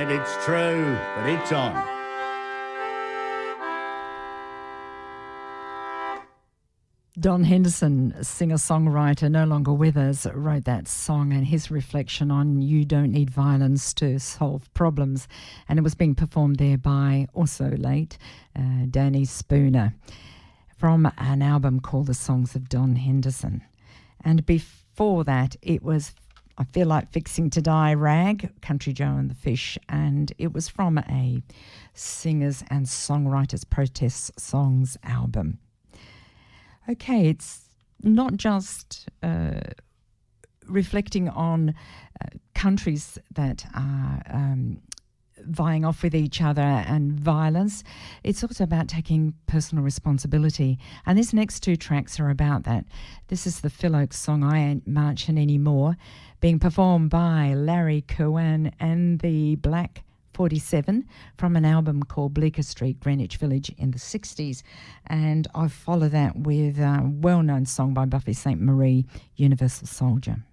it, it's true, but it's on. Don Henderson, singer-songwriter, no longer with us, wrote that song, and his reflection on you don't need violence to solve problems. And it was being performed there by, also late, Danny Spooner, from an album called The Songs of Don Henderson. And before that, it was I Feel Like Fixing to Die, Rag, Country Joe and the Fish, and it was from a Singers and Songwriters Protest Songs album. Okay, it's not just reflecting on countries that are vying off with each other and violence. It's also about taking personal responsibility. And these next two tracks are about that. This is the Phil Oakes song, I Ain't Marching Anymore, being performed by Larry Cowan and the Black 47 from an album called Bleecker Street, Greenwich Village in the 60s. And I follow that with a well-known song by Buffy Sainte-Marie, Universal Soldier.